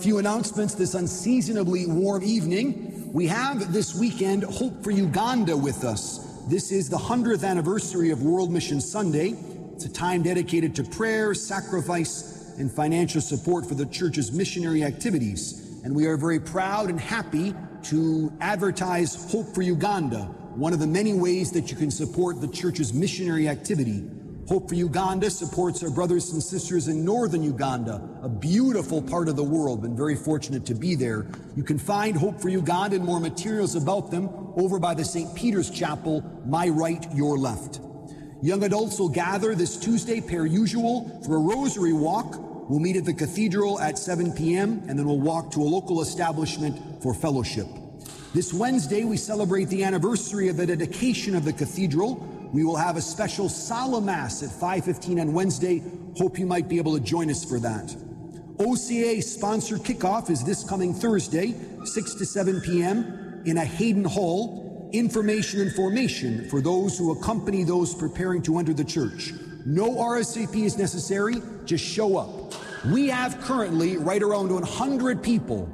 few announcements this unseasonably warm evening. We have this weekend Hope for Uganda with us. This is the 100th anniversary of World Mission Sunday. It's a time dedicated to prayer, sacrifice, and financial support for the church's missionary activities. And we are very proud and happy to advertise Hope for Uganda, one of the many ways that you can support the church's missionary activity. Hope for Uganda supports our brothers and sisters in northern Uganda, a beautiful part of the world. Been very fortunate to be there. You can find Hope for Uganda and more materials about them over by the St. Peter's Chapel, my right, your left. Young adults will gather this Tuesday, per usual, for a rosary walk. We'll meet at the cathedral at 7 p.m. and then we'll walk to a local establishment for fellowship. This Wednesday, we celebrate the anniversary of the dedication of the cathedral. We will have a special solemn mass at 5:15 on Wednesday. Hope you might be able to join us for that. OCA sponsored kickoff is this coming Thursday, 6 to 7 p.m. in a Hayden Hall. Information and formation for those who accompany those preparing to enter the church. No RSVP is necessary, just show up. We have currently right around 100 people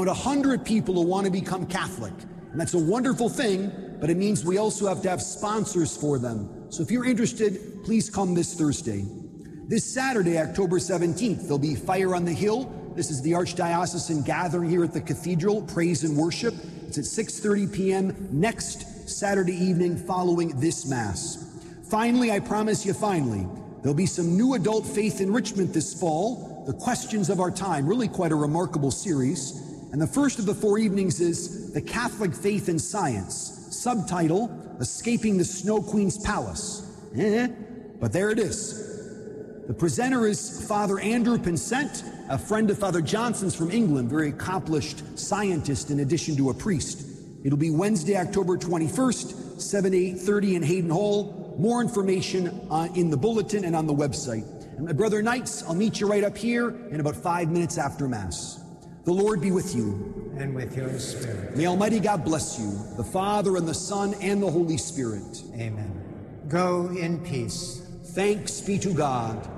who want to become Catholic. And that's a wonderful thing, but it means we also have to have sponsors for them. So if you're interested, please come this Thursday. This Saturday, October 17th, there'll be Fire on the Hill. This is the Archdiocesan gathering here at the Cathedral, praise and worship. It's at 6:30 p.m. next Saturday evening following this Mass. Finally, I promise you finally, there'll be some new adult faith enrichment this fall, The Questions of Our Time, really quite a remarkable series. And the first of the 4 evenings is The Catholic Faith and Science, subtitle, Escaping the Snow Queen's Palace. But there it is. The presenter is Father Andrew Pinsent, a friend of Father Johnson's from England, very accomplished scientist in addition to a priest. It'll be Wednesday, October 21st, 7 to 8:30 in Hayden Hall. More information in the bulletin and on the website. And my brother Knights, I'll meet you right up here in about 5 minutes after Mass. The Lord be with you. And with your spirit. May Almighty God bless you, the Father and the Son and the Holy Spirit. Amen. Go in peace. Thanks be to God.